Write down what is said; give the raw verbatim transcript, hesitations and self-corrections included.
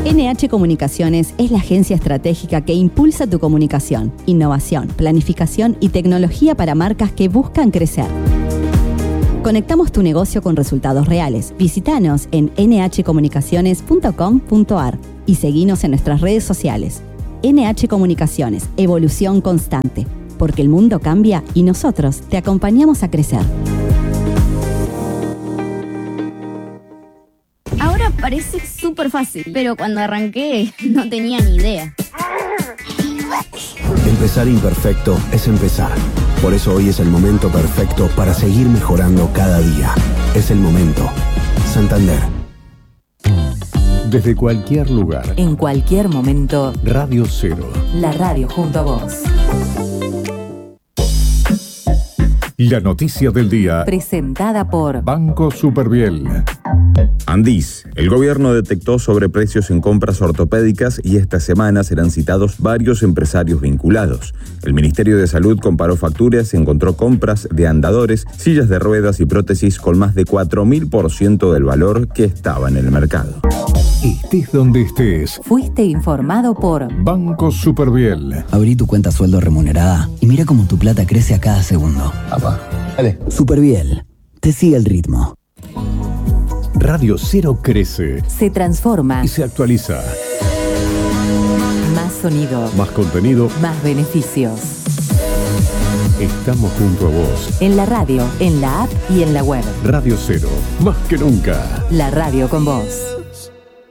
N H Comunicaciones es la agencia estratégica que impulsa tu comunicación, innovación, planificación y tecnología para marcas que buscan crecer. Conectamos tu negocio con resultados reales. Visítanos en ene hache comunicaciones punto com punto a r y seguinos en nuestras redes sociales. N H Comunicaciones, evolución constante, porque el mundo cambia y nosotros te acompañamos a crecer. Ahora parece súper fácil, pero cuando arranqué no tenía ni idea. Empezar imperfecto es empezar. Por eso hoy es el momento perfecto para seguir mejorando cada día. Es el momento. Santander. Desde cualquier lugar, en cualquier momento, Radio Cero. La radio junto a vos. La noticia del día, presentada por Banco Superviel. Andis. El gobierno detectó sobreprecios en compras ortopédicas y esta semana serán citados varios empresarios vinculados. El Ministerio de Salud comparó facturas y encontró compras de andadores, sillas de ruedas y prótesis con más de cuatro mil por ciento del valor que estaba en el mercado. Estés donde estés, fuiste informado por Banco Superviel. Abrí tu cuenta sueldo remunerada y mira cómo tu plata crece a cada segundo. Apa, dale. Superviel, te sigue el ritmo. Radio Cero crece, se transforma y se actualiza. Más sonido, más contenido, más beneficios. Estamos junto a vos. En la radio, en la app y en la web. Radio Cero, más que nunca. La radio con vos.